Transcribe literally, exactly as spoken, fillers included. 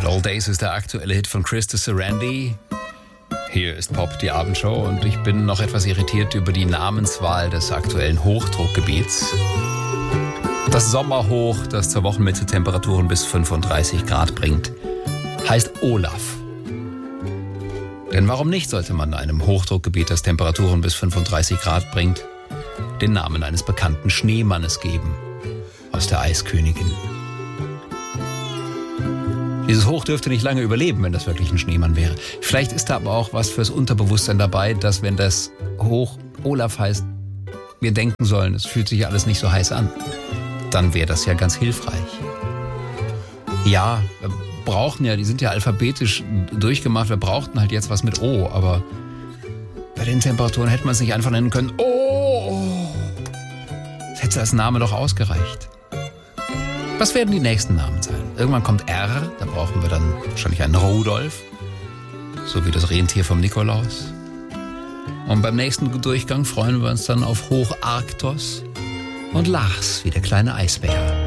Old Days ist der aktuelle Hit von Krista Sarandon. Hier ist Pop, die Abendshow, und ich bin noch etwas irritiert über die Namenswahl des aktuellen Hochdruckgebiets. Das Sommerhoch, das zur Wochenmitte Temperaturen bis fünfunddreißig Grad bringt, heißt Olaf. Denn warum nicht sollte man einem Hochdruckgebiet, das Temperaturen bis fünfunddreißig Grad bringt, den Namen eines bekannten Schneemannes geben, aus der Eiskönigin. Dieses Hoch dürfte nicht lange überleben, wenn das wirklich ein Schneemann wäre. Vielleicht ist da aber auch was fürs Unterbewusstsein dabei, dass, wenn das Hoch Olaf heißt, wir denken sollen, es fühlt sich alles nicht so heiß an. Dann wäre das ja ganz hilfreich. Ja, wir brauchen ja, die sind ja alphabetisch durchgemacht, wir brauchten halt jetzt was mit O, aber bei den Temperaturen hätte man es nicht einfach nennen können. Oh! Das hätte als Name doch ausgereicht. Was werden die nächsten Namen sein? Irgendwann kommt R, da brauchen wir dann wahrscheinlich einen Rudolf, so wie das Rentier vom Nikolaus. Und beim nächsten Durchgang freuen wir uns dann auf Hocharktos und Lars wie der kleine Eisbär.